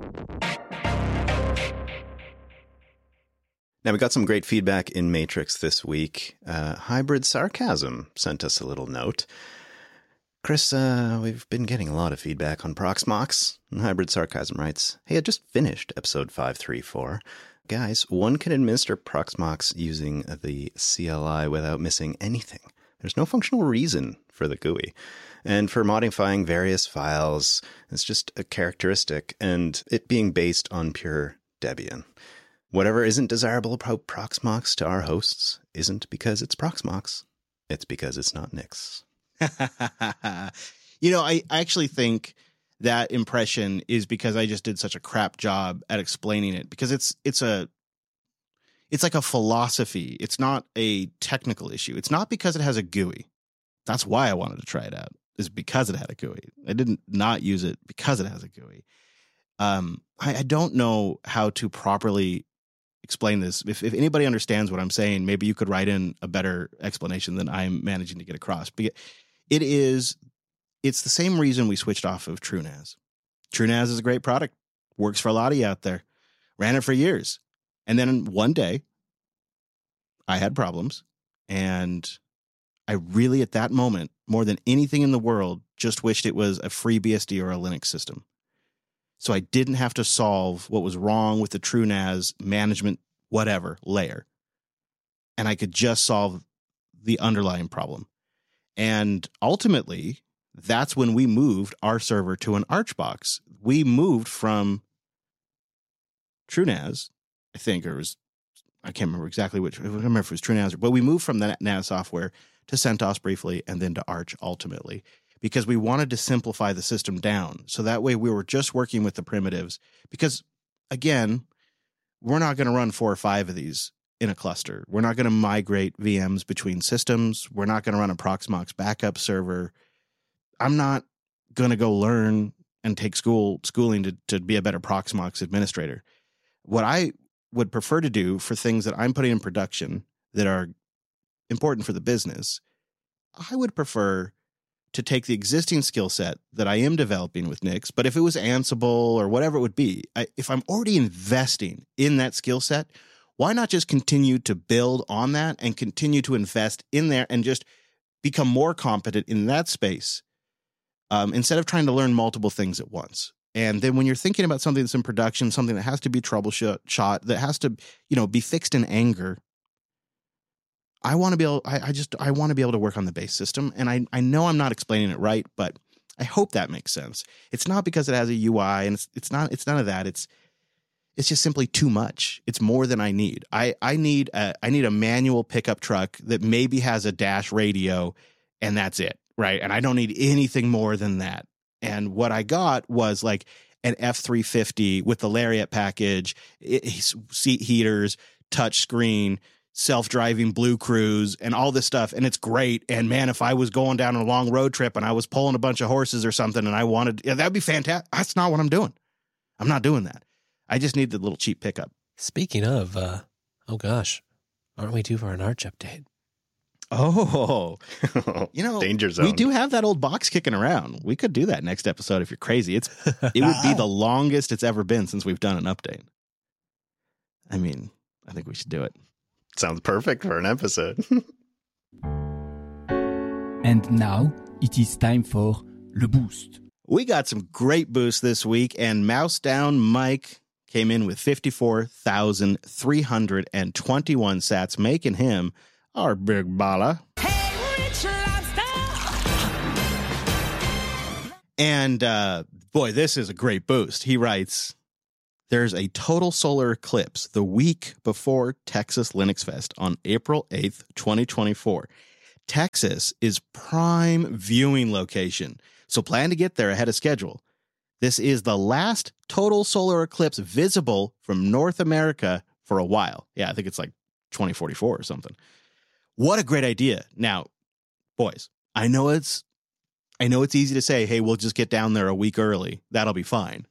Now, we got some great feedback in Matrix this week. Uh, Hybrid Sarcasm sent us a little note. Chris, uh, we've been getting a lot of feedback on Proxmox. And Hybrid Sarcasm writes, hey, I just finished episode five thirty-four. Guys, one can administer Proxmox using the C L I without missing anything. There's no functional reason for the G U I. And for modifying various files, it's just a characteristic, and it being based on pure Debian. Whatever isn't desirable about Proxmox to our hosts isn't because it's Proxmox. It's because it's not Nix. You know, I actually think that impression is because I just did such a crap job at explaining it, because it's it's a it's like a philosophy. It's not a technical issue. It's not because it has a G U I. That's why I wanted to try it out, is because it had a G U I. I didn't not use it because it has a G U I. Um, I, I don't know how to properly explain this. If, if anybody understands what I'm saying, maybe you could write in a better explanation than I'm managing to get across. But it is, it's the same reason we switched off of TrueNAS. TrueNAS is a great product. Works for a lot of you out there. Ran it for years. And then one day, I had problems. And I really, at that moment, more than anything in the world, just wished it was a free B S D or a Linux system. So I didn't have to solve what was wrong with the TrueNAS management, whatever, layer. And I could just solve the underlying problem. And ultimately, that's when we moved our server to an Archbox. We moved from TrueNAS, I think, or it was, I can't remember exactly which, I don't remember if it was TrueNAS, but we moved from the N A S software to CentOS briefly and then to Arch ultimately, because we wanted to simplify the system down. So that way we were just working with the primitives, because again, we're not going to run four or five of these in a cluster. We're not going to migrate V Ms between systems. We're not going to run a Proxmox backup server. I'm not going to go learn and take school schooling to, to be a better Proxmox administrator. What I would prefer to do for things that I'm putting in production that are important for the business, I would prefer to take the existing skill set that I am developing with Nix, but if it was Ansible or whatever it would be, I, if I'm already investing in that skill set, why not just continue to build on that and continue to invest in there and just become more competent in that space um, instead of trying to learn multiple things at once? And then when you're thinking about something that's in production, something that has to be troubleshot, that has to, you know, be fixed in anger, I want to be able, I, I just, I want to be able to work on the base system. And I, I know I'm not explaining it right, but I hope that makes sense. It's not because it has a U I and it's, it's not, it's none of that. It's, it's just simply too much. It's more than I need. I, I need a, I need a manual pickup truck that maybe has a dash radio and that's it. Right. And I don't need anything more than that. And what I got was like an F three fifty with the Lariat package, it, seat heaters, touch screen, self-driving Blue Cruise, and all this stuff. And it's great. And man, if I was going down a long road trip and I was pulling a bunch of horses or something and I wanted, yeah, that'd be fantastic. That's not what I'm doing. I'm not doing that. I just need the little cheap pickup. Speaking of, uh, oh gosh, aren't we due for an Arch update? Oh, you know, danger zone. We do have that old box kicking around. We could do that next episode if you're crazy. It's it would be the longest it's ever been since we've done an update. I mean, I think we should do it. Sounds perfect for an episode. And now it is time for Le Boost. We got some great boosts this week, and Mouse Down Mike came in with fifty-four thousand three hundred twenty-one sats, making him our big baller. Hey, Rich Lobster! And uh, boy, this is a great boost. He writes, there's a total solar eclipse the week before Texas Linux Fest on April eighth, twenty twenty-four. Texas is prime viewing location, so plan to get there ahead of schedule. This is the last total solar eclipse visible from North America for a while. Yeah, I think it's like twenty forty-four or something. What a great idea. Now, boys, I know it's I know it's easy to say, hey, we'll just get down there a week early. That'll be fine.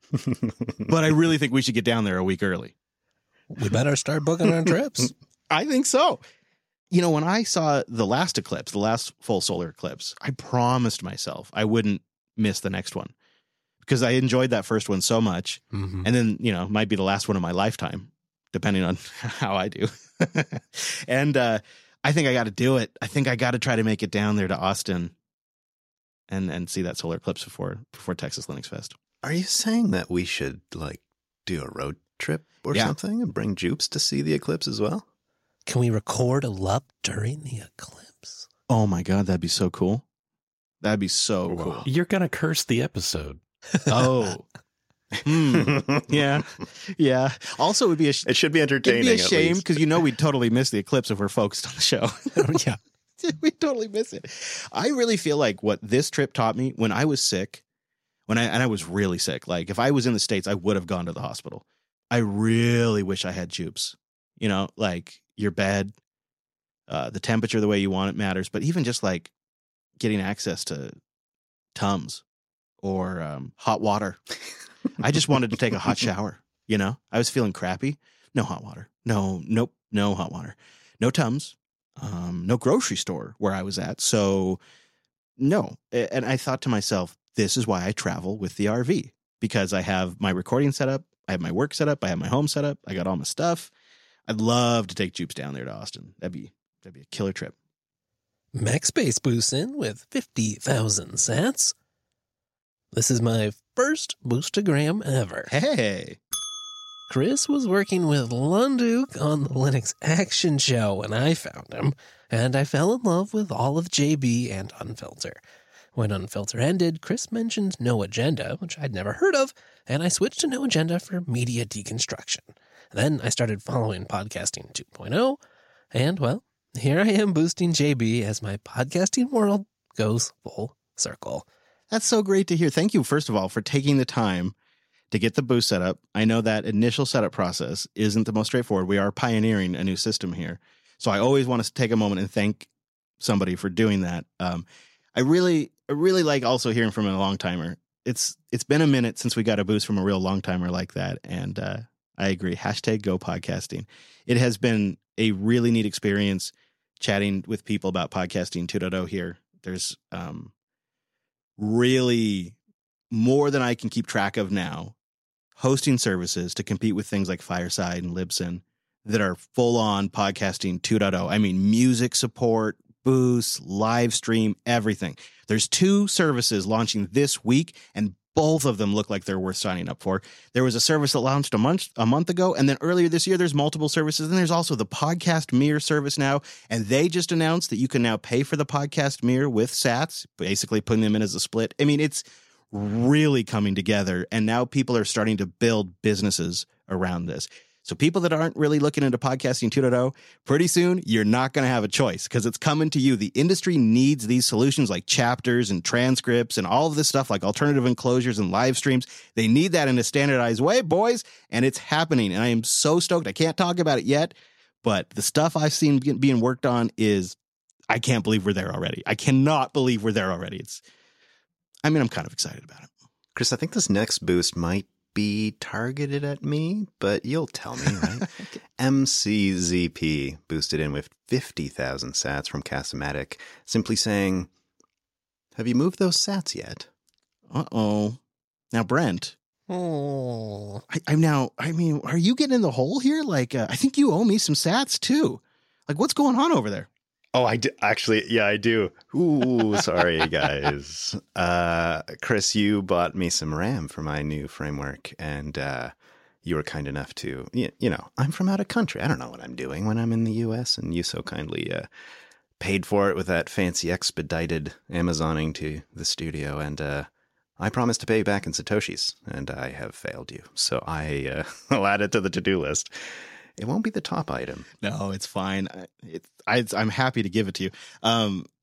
But I really think we should get down there a week early. We better start booking our trips. I think so. You know, when I saw the last eclipse, the last full solar eclipse, I promised myself I wouldn't miss the next one because I enjoyed that first one so much. Mm-hmm. And then, you know, might be the last one of my lifetime, depending on how I do. And uh, I think I got to do it. I think I got to try to make it down there to Austin and, and see that solar eclipse before before Texas Linux Fest. Are you saying that we should, like, do a road trip or yeah. something and bring Jupes to see the eclipse as well? Can we record a L U P during the eclipse? Oh, my God. That'd be so cool. That'd be so wow. cool. You're going to curse the episode. Oh. mm. Yeah. Yeah. Also, it would be a sh- it should be entertaining. It'd be a shame because, you know, we'd totally miss the eclipse if we're focused on the show. Yeah. We'd totally miss it. I really feel like what this trip taught me when I was sick, when I and I was really sick, like if I was in the States, I would have gone to the hospital. I really wish I had Jupes. You know, like your bed, uh, the temperature, the way you want it matters. But even just like getting access to Tums or um, hot water. I just wanted to take a hot shower. You know, I was feeling crappy. No hot water. No, nope, no hot water. No Tums. Um, no grocery store where I was at. So no. And I thought to myself, this is why I travel with the R V, because I have my recording set up. I have my work set up. I have my home set up. I got all my stuff. I'd love to take Jupes down there to Austin. That'd be that'd be a killer trip. MaxSpace boosts in with fifty thousand sats. This is my first Boostagram ever. Hey. Chris was working with Lunduke on the Linux Action Show when I found him, and I fell in love with all of J B and Unfilter. When Unfilter ended, Chris mentioned No Agenda, which I'd never heard of, and I switched to No Agenda for media deconstruction. Then I started following Podcasting two point oh, and, well, here I am boosting J B as my podcasting world goes full circle. That's so great to hear. Thank you, first of all, for taking the time to get the boost set up. I know that initial setup process isn't the most straightforward. We are pioneering a new system here. So I always want to take a moment and thank somebody for doing that. Um, I really, I really like also hearing from a long timer. It's it's been a minute since we got a boost from a real long timer like that. And uh, I agree. Hashtag go podcasting. It has been a really neat experience chatting with people about podcasting two point oh here. There's um, really more than I can keep track of now. Hosting services to compete with things like Fireside and Libsyn that are full-on podcasting two point oh. I mean, music support, boosts, live stream, everything. There's two services launching this week, and both of them look like they're worth signing up for. There was a service that launched a month a month ago, and then earlier this year, there's multiple services. And there's also the Podcast Mirror service now, and they just announced that you can now pay for the Podcast Mirror with sats, basically putting them in as a split. I mean, it's really coming together, and now people are starting to build businesses around this. So people that aren't really looking into podcasting two point oh, pretty soon you're not going to have a choice because it's coming to you. The industry needs these solutions like chapters and transcripts and all of this stuff like alternative enclosures and live streams. They need that in a standardized way, boys, and it's happening. And I am so stoked. I can't talk about it yet, but the stuff I've seen being worked on is, I can't believe we're there already. I cannot believe we're there already. It's I mean, I'm kind of excited about it. Chris, I think this next boost might be targeted at me, but you'll tell me, right? Okay. M C Z P boosted in with fifty thousand sats from Castamatic, simply saying, have you moved those sats yet? Uh-oh. Now, Brent. Oh. I, I'm now, I mean, are you getting in the hole here? Like, uh, I think you owe me some sats, too. Like, what's going on over there? Oh, I do. Actually, yeah, I do. Ooh, sorry, guys. Uh, Chris, you bought me some RAM for my new framework. And uh, you were kind enough to, you, you know, I'm from out of country. I don't know what I'm doing when I'm in the U S, and you so kindly uh, paid for it with that fancy expedited Amazoning to the studio. And uh, I promised to pay you back in Satoshis, and I have failed you. So I, uh, I'll add it to the to-do list. It won't be the top item. No, it's fine. It, I, I'm happy to give it to you. Um,